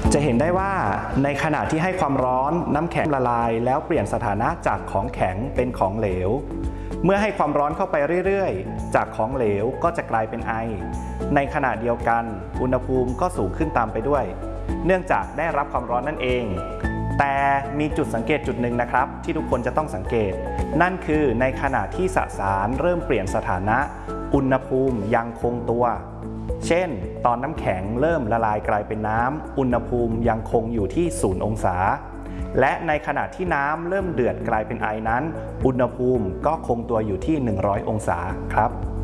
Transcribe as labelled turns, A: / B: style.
A: จะเห็นได้ว่าในขณะที่ให้ความร้อนน้ำแข็งละลายแล้วเปลี่ยนสถานะจากของแข็งเป็นของเหลวเมื่อให้ความร้อนเข้าไปเรื่อยๆจากของเหลวก็จะกลายเป็นไอในขณะเดียวกันอุณหภูมิก็สูงขึ้นตามไปด้วยเนื่องจากได้รับความร้อนนั่นเองแต่มีจุดสังเกตจุดหนึ่งนะครับที่ทุกคนจะต้องสังเกตนั่นคือในขณะที่สสารเริ่มเปลี่ยนสถานะอุณหภูมิยังคงตัวเช่นตอนน้ำแข็งเริ่มละลายกลายเป็นน้ำอุณหภูมิยังคงอยู่ที่0 องศาและในขณะที่น้ำเริ่มเดือดกลายเป็นไอนั้นอุณหภูมิก็คงตัวอยู่ที่100 องศาครับ